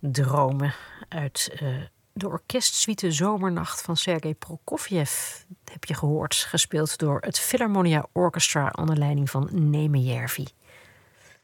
dromen uit de orkestsuite Zomernacht van Sergei Prokofjev. Dat heb je gehoord, gespeeld door het Philharmonia Orchestra onder leiding van Neeme Järvi.